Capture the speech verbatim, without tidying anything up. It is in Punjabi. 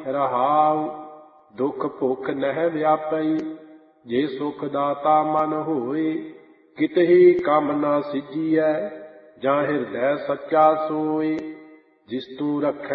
ਰਹਾਉ। ਦੁਖ ਭੁਖ ਨਹਿ ਵਿਆਪਈ, ਜੇ ਸੁਖ ਦਾਤਾ ਮਨ ਹੋਏ। ਕਿਤਹੀ ਕੰਮ ਨਾ ਸਿੱਝੀਐ, ਜਾਂ ਹਿਰਦੈ ਸੱਚਾ ਸੋਏ। ਜਿਸ ਤੂੰ ਰੱਖੈ